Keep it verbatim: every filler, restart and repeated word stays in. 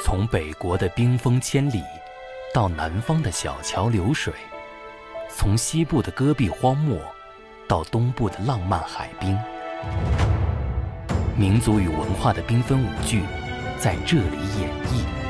从北国的冰封千里，到南方的小桥流水，从西部的戈壁荒漠，到东部的浪漫海滨，民族与文化的缤纷舞剧，在这里演绎。